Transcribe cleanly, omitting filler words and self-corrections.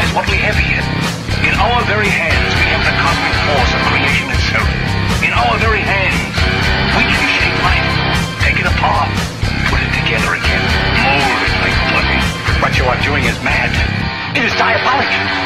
realize what we have here. In our very hands, we have the cosmic force of creation itself. In our very hands, we can shape life, take it apart, put it together again, mold it like putty. What you are doing is mad. It is diabolic.